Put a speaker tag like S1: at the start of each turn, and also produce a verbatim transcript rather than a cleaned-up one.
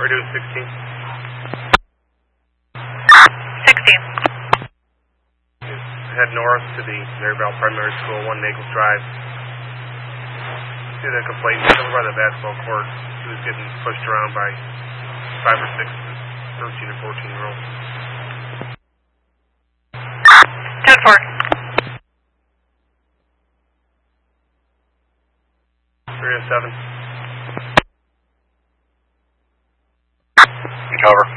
S1: We're doing sixteen.
S2: sixteen.
S1: Head north to the Maryvale Primary School, one Naples Drive. See the complaint over by the basketball court. He was getting pushed around by five or six, thirteen or fourteen year olds.
S2: ten four.
S1: three oh seven.
S3: Cover.